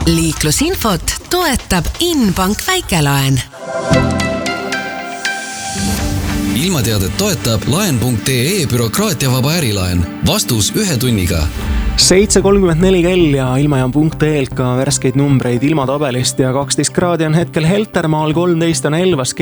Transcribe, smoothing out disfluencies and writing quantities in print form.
Liiklusinfot toetab Inbank Väikelaen. Ilmateadet toetab laen.ee bürokraatiavaba ärilaen. Vastus 1 tunniga. 7.34 kell ja ilmajaam.ee-lt ka värskeid numbreid ilmatabelist ja 12 kraadi on hetkel Heltermaal, 13 on Elvas,